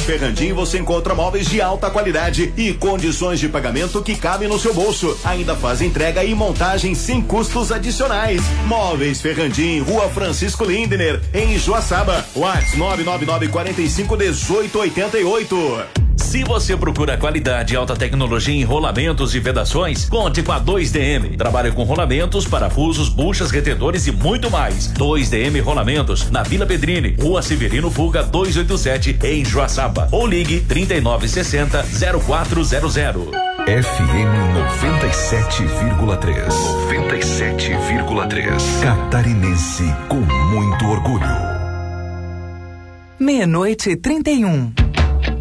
Móveis Ferrandin você encontra móveis de alta qualidade e condições de pagamento que cabem no seu bolso. Ainda faz entrega e montagem sem custos adicionais. Móveis Ferrandin, Rua Francisco Lindner, em Joaçaba. WhatsApp 999451888. Se você procura qualidade e alta tecnologia em rolamentos e vedações, conte com a 2DM. Trabalha com rolamentos, parafusos, buchas, retedores e muito mais. 2DM Rolamentos, na Vila Pedrini, Rua Severino Fuga 287, em Joaçaba. Ou ligue 3960-0400. FM 97,3. 97,3. Catarinense com muito orgulho. 00:31.